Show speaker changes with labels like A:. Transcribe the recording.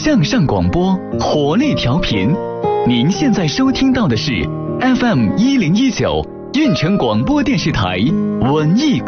A: 向上广播，活力调频。您现在收听到的是 FM 1019运城广播电视台文艺